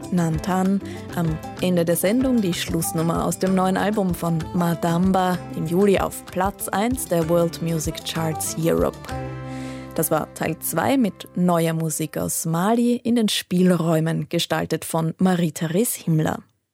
Nantan. Am Ende der Sendung die Schlussnummer aus dem neuen Album von Madamba, im Juli auf Platz 1 der World Music Charts Europe. Das war Teil 2 mit neuer Musik aus Mali in den Spielräumen, gestaltet von Marie-Therese Himmler.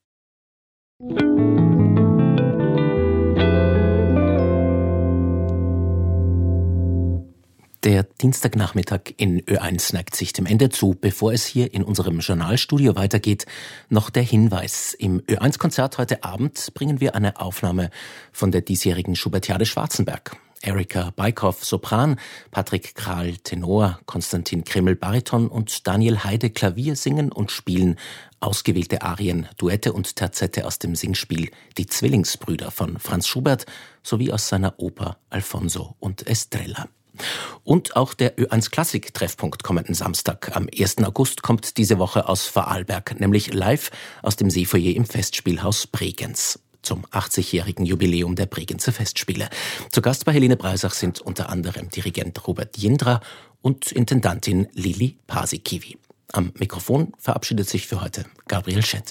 Der Dienstagnachmittag in Ö1 neigt sich dem Ende zu. Bevor es hier in unserem Journalstudio weitergeht, noch der Hinweis. Im Ö1-Konzert heute Abend bringen wir eine Aufnahme von der diesjährigen Schubertiade Schwarzenberg. Erika Beikhoff, Sopran, Patrick Kral, Tenor, Konstantin Krimmel, Bariton und Daniel Heide, Klavier singen und spielen ausgewählte Arien, Duette und Terzette aus dem Singspiel Die Zwillingsbrüder von Franz Schubert sowie aus seiner Oper Alfonso und Estrella. Und auch der Ö1 Klassik-Treffpunkt kommenden Samstag. Am 1. August kommt diese Woche aus Vorarlberg, nämlich live aus dem Seefoyer im Festspielhaus Bregenz zum 80-jährigen Jubiläum der Bregenzer Festspiele. Zu Gast bei Helene Breisach sind unter anderem Dirigent Robert Jindra und Intendantin Lili Paasikivi. Am Mikrofon verabschiedet sich für heute Gabriel Schett.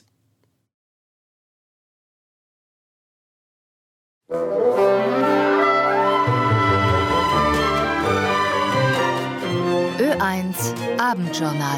Ö1 Abendjournal.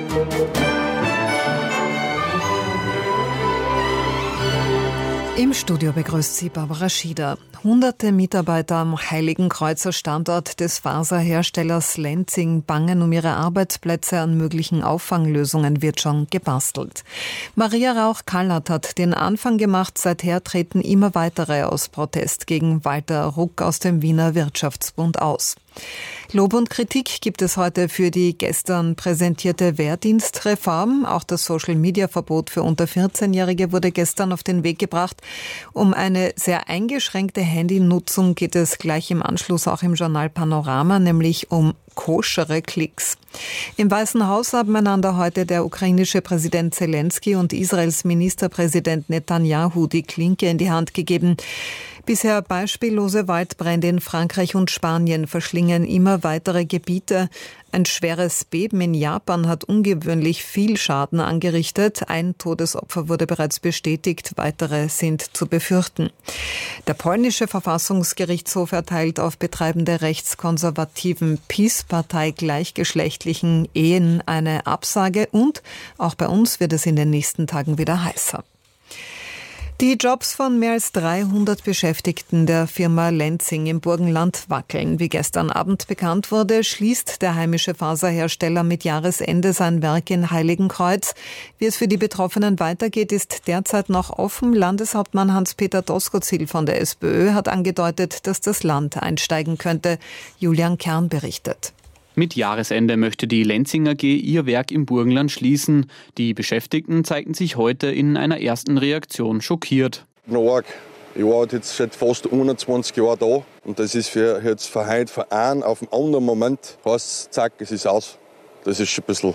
Im Studio begrüßt sie Barbara Schieder. Hunderte Mitarbeiter am Heiligenkreuzer Standort des Faserherstellers Lenzing bangen um ihre Arbeitsplätze. An möglichen Auffanglösungen wird schon gebastelt. Maria Rauch-Kallert hat den Anfang gemacht. Seither treten immer weitere aus Protest gegen Walter Ruck aus dem Wiener Wirtschaftsbund aus. Lob und Kritik gibt es heute für die gestern präsentierte Wehrdienstreform. Auch das Social-Media-Verbot für unter 14-Jährige wurde gestern auf den Weg gebracht. Um eine sehr eingeschränkte Handynutzung geht es gleich im Anschluss auch im Journal Panorama, nämlich um koschere Klicks. Im Weißen Haus haben einander heute der ukrainische Präsident Zelensky und Israels Ministerpräsident Netanyahu die Klinke in die Hand gegeben. Bisher beispiellose Waldbrände in Frankreich und Spanien verschlingen immer weitere Gebiete. Ein schweres Beben in Japan hat ungewöhnlich viel Schaden angerichtet. Ein Todesopfer wurde bereits bestätigt, weitere sind zu befürchten. Der polnische Verfassungsgerichtshof erteilt auf betreibende rechtskonservativen PiS-Partei gleichgeschlechtlichen Ehen eine Absage und auch bei uns wird es in den nächsten Tagen wieder heißer. Die Jobs von mehr als 300 Beschäftigten der Firma Lenzing im Burgenland wackeln. Wie gestern Abend bekannt wurde, schließt der heimische Faserhersteller mit Jahresende sein Werk in Heiligenkreuz. Wie es für die Betroffenen weitergeht, ist derzeit noch offen. Landeshauptmann Hans-Peter Doskozil von der SPÖ hat angedeutet, dass das Land einsteigen könnte. Julian Kern berichtet. Mit Jahresende möchte die Lenzing AG ihr Werk im Burgenland schließen. Die Beschäftigten zeigten sich heute in einer ersten Reaktion schockiert. Ich war jetzt seit fast 21 Jahren da und das ist für heute von einem auf den anderen Moment, heißt zack, es ist aus. Das ist schon ein bisschen,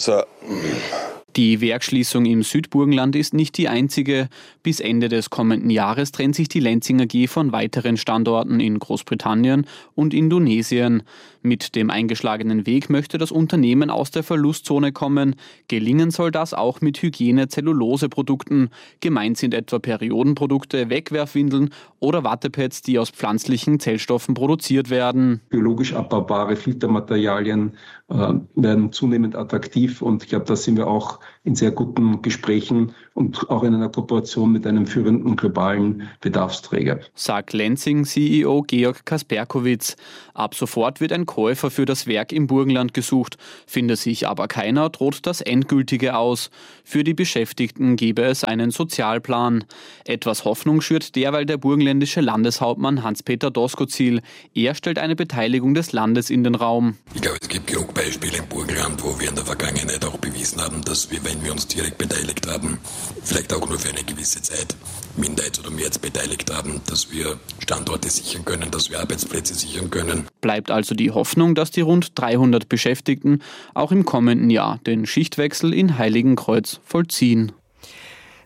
Die Werksschließung im Südburgenland ist nicht die einzige. Bis Ende des kommenden Jahres trennt sich die Lenzing AG von weiteren Standorten in Großbritannien und Indonesien. Mit dem eingeschlagenen Weg möchte das Unternehmen aus der Verlustzone kommen. Gelingen soll das auch mit Hygiene-Zellulose-Produkten. Gemeint sind etwa Periodenprodukte, Wegwerfwindeln oder Wattepads, die aus pflanzlichen Zellstoffen produziert werden. Biologisch abbaubare Filtermaterialien werden zunehmend attraktiv und ich glaube, da sind wir auch in sehr guten Gesprächen und auch in einer Kooperation mit einem führenden globalen Bedarfsträger. Sagt Lenzing-CEO Georg Kasperkowitz. Ab sofort wird ein Käufer für das Werk im Burgenland gesucht. Finde sich aber keiner, droht das Endgültige aus. Für die Beschäftigten gebe es einen Sozialplan. Etwas Hoffnung schürt derweil der burgenländische Landeshauptmann Hans-Peter Doskozil. Er stellt eine Beteiligung des Landes in den Raum. Ich glaube, es gibt genug Beispiele im Burgenland, wo wir in der Vergangenheit auch bewiesen haben, dass wir, wenn wir uns direkt beteiligt haben, vielleicht auch nur für eine gewisse Zeit Minderheits- oder Mehrheits beteiligt haben, dass wir Standorte sichern können, dass wir Arbeitsplätze sichern können. Bleibt also die Hoffnung, dass die rund 300 Beschäftigten auch im kommenden Jahr den Schichtwechsel in Heiligenkreuz vollziehen.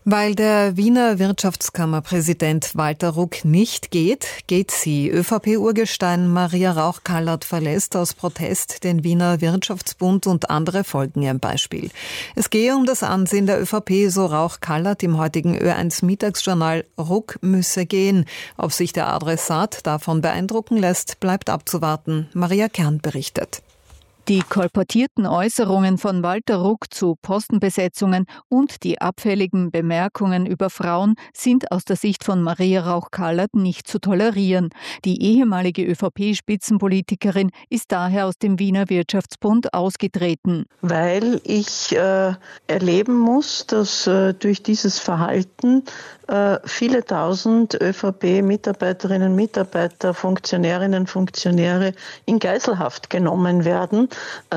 Weil der Wiener Wirtschaftskammerpräsident Walter Ruck nicht geht sie. ÖVP-Urgestein Maria Rauch-Kallert verlässt aus Protest den Wiener Wirtschaftsbund und andere folgen ihrem Beispiel. Es gehe um das Ansehen der ÖVP, so Rauch-Kallert im heutigen Ö1 Mittagsjournal. Ruck müsse gehen. Ob sich der Adressat davon beeindrucken lässt, bleibt abzuwarten. Maria Kern berichtet. Die kolportierten Äußerungen von Walter Ruck zu Postenbesetzungen und die abfälligen Bemerkungen über Frauen sind aus der Sicht von Maria Rauch-Kallert nicht zu tolerieren. Die ehemalige ÖVP-Spitzenpolitikerin ist daher aus dem Wiener Wirtschaftsbund ausgetreten. Weil ich erleben muss, dass durch dieses Verhalten viele tausend ÖVP-Mitarbeiterinnen und Mitarbeiter, Funktionärinnen und Funktionäre in Geiselhaft genommen werden.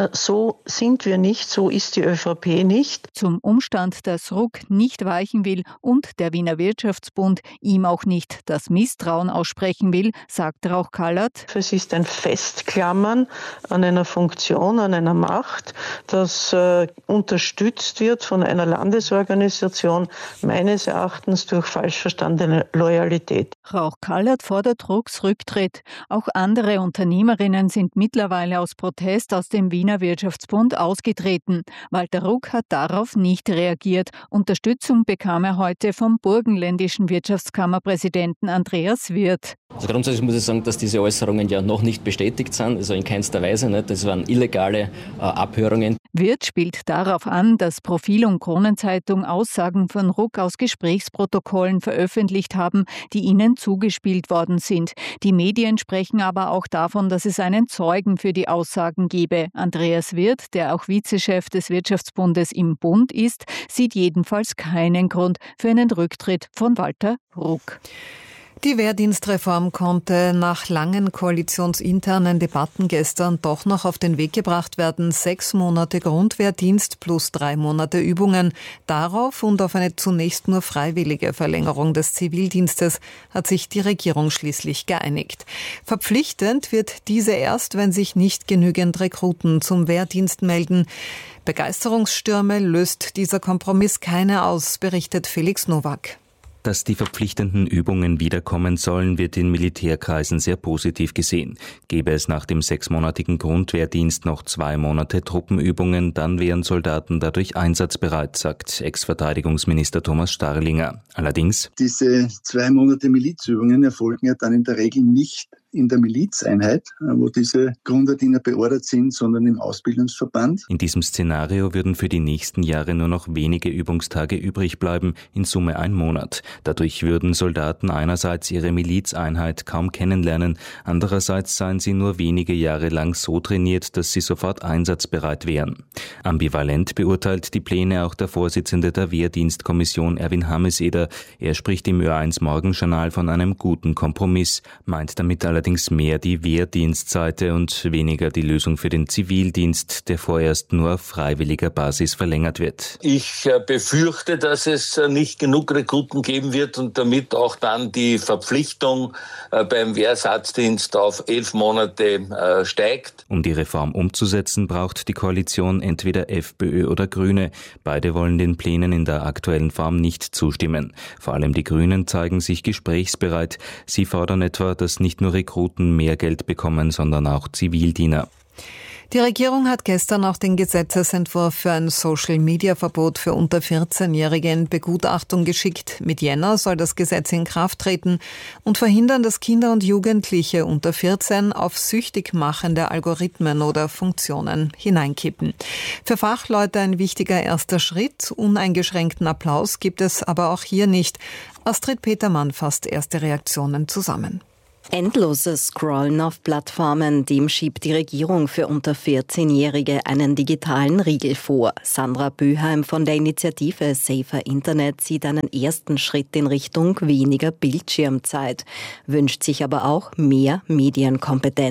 So sind wir nicht, so ist die ÖVP nicht. Zum Umstand, dass Ruck nicht weichen will und der Wiener Wirtschaftsbund ihm auch nicht das Misstrauen aussprechen will, sagt Rauch-Kallert. Es ist ein Festklammern an einer Funktion, an einer Macht, das unterstützt wird von einer Landesorganisation, meines Erachtens durch falsch verstandene Loyalität. Rauch-Kallert fordert Rucks Rücktritt. Auch andere Unternehmerinnen sind mittlerweile aus Protest aus dem Wiener Wirtschaftsbund ausgetreten. Walter Ruck hat darauf nicht reagiert. Unterstützung bekam er heute vom burgenländischen Wirtschaftskammerpräsidenten Andreas Wirth. Also grundsätzlich muss ich sagen, dass diese Äußerungen ja noch nicht bestätigt sind, also in keinster Weise nicht. Das waren illegale Abhörungen. Wirth spielt darauf an, dass Profil und Kronenzeitung Aussagen von Ruck aus Gesprächsprotokollen veröffentlicht haben, die ihnen zugespielt worden sind. Die Medien sprechen aber auch davon, dass es einen Zeugen für die Aussagen gebe. Andreas Wirth, der auch Vizechef des Wirtschaftsbundes im Bund ist, sieht jedenfalls keinen Grund für einen Rücktritt von Walter Ruck. Die Wehrdienstreform konnte nach langen koalitionsinternen Debatten gestern doch noch auf den Weg gebracht werden. 6 Monate Grundwehrdienst plus 3 Monate Übungen. Darauf und auf eine zunächst nur freiwillige Verlängerung des Zivildienstes hat sich die Regierung schließlich geeinigt. Verpflichtend wird diese erst, wenn sich nicht genügend Rekruten zum Wehrdienst melden. Begeisterungsstürme löst dieser Kompromiss keine aus, berichtet Felix Nowak. Dass die verpflichtenden Übungen wiederkommen sollen, wird in Militärkreisen sehr positiv gesehen. Gäbe es nach dem 6-monatigen Grundwehrdienst noch 2 Monate Truppenübungen, dann wären Soldaten dadurch einsatzbereit, sagt Ex-Verteidigungsminister Thomas Starlinger. Allerdings: Diese 2 Monate Milizübungen erfolgen ja dann in der Regel nicht in der Milizeinheit, wo diese Grundwehrdiener beordert sind, sondern im Ausbildungsverband. In diesem Szenario würden für die nächsten Jahre nur noch wenige Übungstage übrig bleiben, in Summe 1 Monat. Dadurch würden Soldaten einerseits ihre Milizeinheit kaum kennenlernen, andererseits seien sie nur wenige Jahre lang so trainiert, dass sie sofort einsatzbereit wären. Ambivalent beurteilt die Pläne auch der Vorsitzende der Wehrdienstkommission Erwin Hameseder. Er spricht im Ö1 Morgenjournal von einem guten Kompromiss, meint damit allerdings mehr die Wehrdienstseite und weniger die Lösung für den Zivildienst, der vorerst nur auf freiwilliger Basis verlängert wird. Ich befürchte, dass es nicht genug Rekruten geben wird und damit auch dann die Verpflichtung beim Wehrersatzdienst auf 11 Monate steigt. Um die Reform umzusetzen, braucht die Koalition entweder FPÖ oder Grüne. Beide wollen den Plänen in der aktuellen Form nicht zustimmen. Vor allem die Grünen zeigen sich gesprächsbereit. Sie fordern etwa, dass nicht nur Rekruten mehr Geld bekommen, sondern auch Zivildiener. Die Regierung hat gestern auch den Gesetzesentwurf für ein Social-Media-Verbot für unter 14-Jährige in Begutachtung geschickt. Mit Jänner soll das Gesetz in Kraft treten und verhindern, dass Kinder und Jugendliche unter 14 auf süchtig machende Algorithmen oder Funktionen hineinkippen. Für Fachleute ein wichtiger erster Schritt. Uneingeschränkten Applaus gibt es aber auch hier nicht. Astrid Petermann fasst erste Reaktionen zusammen. Endloses Scrollen auf Plattformen, dem schiebt die Regierung für unter 14-Jährige einen digitalen Riegel vor. Sandra Böheim von der Initiative Safer Internet sieht einen ersten Schritt in Richtung weniger Bildschirmzeit, wünscht sich aber auch mehr Medienkompetenz.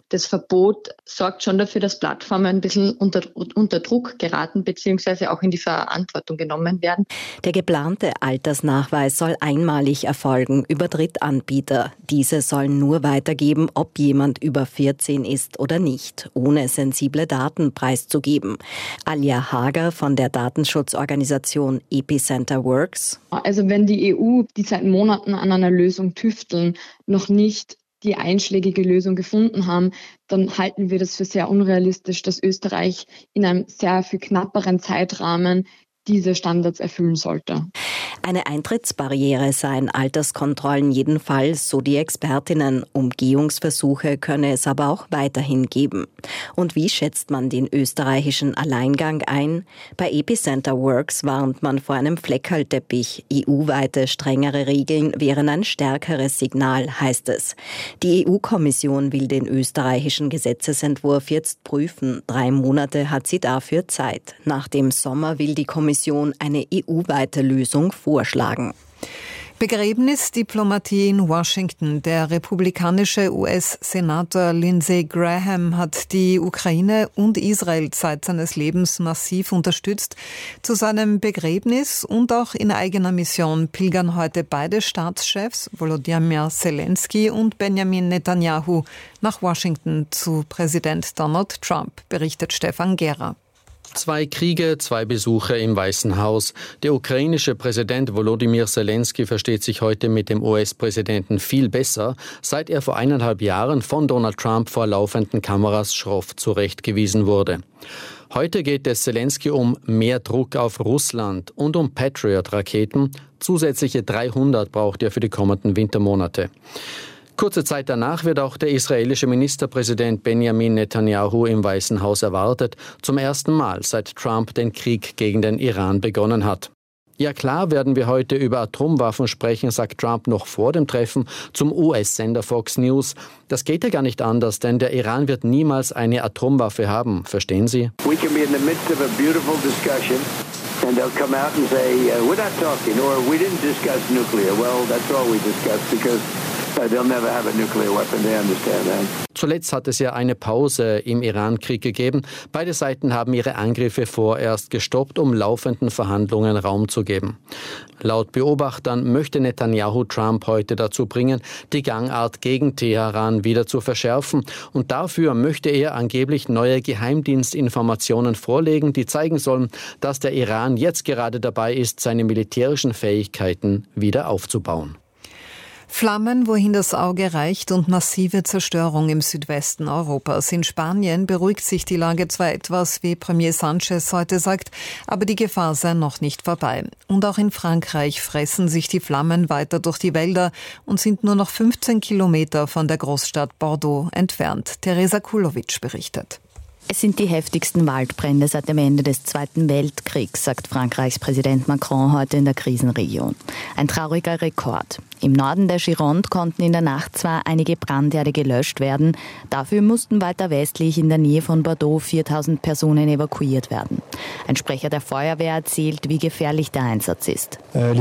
das Verbot sorgt schon dafür, dass Plattformen ein bisschen unter Druck geraten bzw. auch in die Verantwortung genommen werden. Der geplante Altersnachweis soll einmalig erfolgen über Drittanbieter. Diese sollen nur weitergeben, ob jemand über 14 ist oder nicht, ohne sensible Daten preiszugeben. Alja Hager von der Datenschutzorganisation Epicenter Works. Also wenn die EU, die seit Monaten an einer Lösung tüfteln, noch nicht die einschlägige Lösung gefunden haben, dann halten wir das für sehr unrealistisch, dass Österreich in einem sehr viel knapperen Zeitrahmen diese Standards erfüllen sollte. Eine Eintrittsbarriere seien Alterskontrollen jedenfalls, so die Expertinnen. Umgehungsversuche könne es aber auch weiterhin geben. Und wie schätzt man den österreichischen Alleingang ein? Bei Epicenter Works warnt man vor einem Fleckerlteppich. EU-weite strengere Regeln wären ein stärkeres Signal, heißt es. Die EU-Kommission will den österreichischen Gesetzesentwurf jetzt prüfen. 3 Monate hat sie dafür Zeit. Nach dem Sommer will die Kommission eine EU-weite Lösung vorschlagen. Begräbnisdiplomatie in Washington. Der republikanische US-Senator Lindsey Graham hat die Ukraine und Israel Zeit seines Lebens massiv unterstützt. Zu seinem Begräbnis und auch in eigener Mission pilgern heute beide Staatschefs, Volodymyr Zelensky und Benjamin Netanyahu, nach Washington zu Präsident Donald Trump, berichtet Stefan Gera. 2 Kriege, 2 Besuche im Weißen Haus. Der ukrainische Präsident Volodymyr Zelensky versteht sich heute mit dem US-Präsidenten viel besser, seit er vor 1,5 Jahren von Donald Trump vor laufenden Kameras schroff zurechtgewiesen wurde. Heute geht es Zelensky um mehr Druck auf Russland und um Patriot-Raketen. Zusätzliche 300 braucht er für die kommenden Wintermonate. Kurze Zeit danach wird auch der israelische Ministerpräsident Benjamin Netanyahu im Weißen Haus erwartet, zum ersten Mal seit Trump den Krieg gegen den Iran begonnen hat. Ja klar werden wir heute über Atomwaffen sprechen, sagt Trump noch vor dem Treffen zum US-Sender Fox News. Das geht ja gar nicht anders, denn der Iran wird niemals eine Atomwaffe haben, verstehen Sie? We can be in the midst of a beautiful discussion and they'll come out and say, we're not talking or we didn't discuss nuclear. Well, that's all we discussed because they'll never have a nuclear weapon, they understand that. Zuletzt hat es ja eine Pause im Iran-Krieg gegeben. Beide Seiten haben ihre Angriffe vorerst gestoppt, um laufenden Verhandlungen Raum zu geben. Laut Beobachtern möchte Netanyahu Trump heute dazu bringen, die Gangart gegen Teheran wieder zu verschärfen. Und dafür möchte er angeblich neue Geheimdienstinformationen vorlegen, die zeigen sollen, dass der Iran jetzt gerade dabei ist, seine militärischen Fähigkeiten wieder aufzubauen. Flammen, wohin das Auge reicht, und massive Zerstörung im Südwesten Europas. In Spanien beruhigt sich die Lage zwar etwas, wie Premier Sánchez heute sagt, aber die Gefahr sei noch nicht vorbei. Und auch in Frankreich fressen sich die Flammen weiter durch die Wälder und sind nur noch 15 Kilometer von der Großstadt Bordeaux entfernt. Teresa Kulovic berichtet. Es sind die heftigsten Waldbrände seit dem Ende des Zweiten Weltkriegs, sagt Frankreichs Präsident Macron heute in der Krisenregion. Ein trauriger Rekord. Im Norden der Gironde konnten in der Nacht zwar einige Brandherde gelöscht werden, dafür mussten weiter westlich in der Nähe von Bordeaux 4000 Personen evakuiert werden. Ein Sprecher der Feuerwehr erzählt, wie gefährlich der Einsatz ist.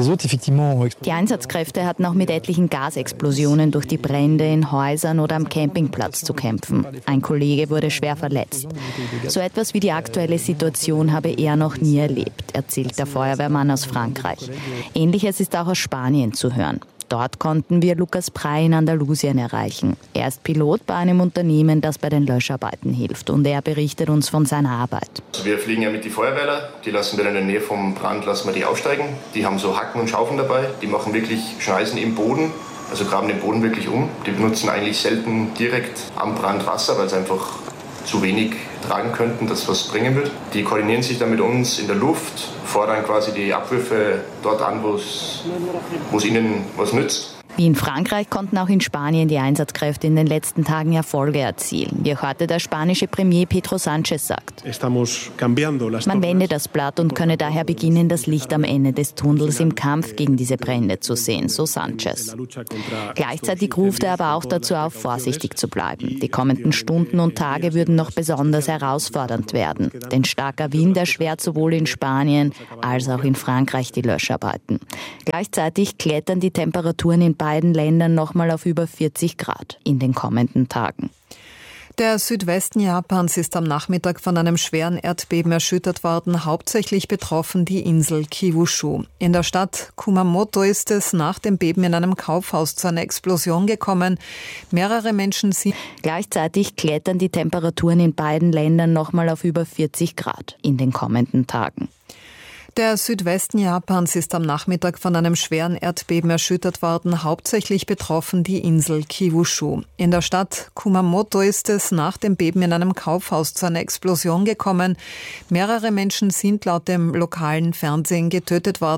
Die Einsatzkräfte hatten auch mit etlichen Gasexplosionen durch die Brände in Häusern oder am Campingplatz zu kämpfen. Ein Kollege wurde schwer verletzt. So etwas wie die aktuelle Situation habe er noch nie erlebt, erzählt der Feuerwehrmann aus Frankreich. Ähnliches ist auch aus Spanien zu hören. Dort konnten wir Lucas Prey in Andalusien erreichen. Er ist Pilot bei einem Unternehmen, das bei den Löscharbeiten hilft. Und er berichtet uns von seiner Arbeit. Also wir fliegen ja mit die Feuerwehrler. Die lassen wir in der Nähe vom Brand, lassen wir die aufsteigen. Die haben so Hacken und Schaufeln dabei. Die machen wirklich Schneisen im Boden. Also graben den Boden wirklich um. Die benutzen eigentlich selten direkt am Brand Wasser, weil es einfach zu wenig tragen könnten, dass was bringen wird. Die koordinieren sich dann mit uns in der Luft, fordern quasi die Abwürfe dort an, wo es ihnen was nützt. Wie in Frankreich konnten auch in Spanien die Einsatzkräfte in den letzten Tagen Erfolge erzielen, wie heute der spanische Premier Pedro Sánchez sagt. Man wende das Blatt und könne daher beginnen, das Licht am Ende des Tunnels im Kampf gegen diese Brände zu sehen, so Sánchez. Gleichzeitig ruft er aber auch dazu auf, vorsichtig zu bleiben. Die kommenden Stunden und Tage würden noch besonders herausfordernd werden, denn starker Wind erschwert sowohl in Spanien als auch in Frankreich die Löscharbeiten. Gleichzeitig klettern die Temperaturen in beiden Ländern nochmal auf über 40 Grad in den kommenden Tagen. Der Südwesten Japans ist am Nachmittag von einem schweren Erdbeben erschüttert worden, hauptsächlich betroffen die Insel Kyushu. In der Stadt Kumamoto ist es nach dem Beben in einem Kaufhaus zu einer Explosion gekommen. Mehrere Menschen sind... Gleichzeitig klettern die Temperaturen in beiden Ländern nochmal auf über 40 Grad in den kommenden Tagen. Der Südwesten Japans ist am Nachmittag von einem schweren Erdbeben erschüttert worden, hauptsächlich betroffen die Insel Kyushu. In der Stadt Kumamoto ist es nach dem Beben in einem Kaufhaus zu einer Explosion gekommen. Mehrere Menschen sind laut dem lokalen Fernsehen getötet worden.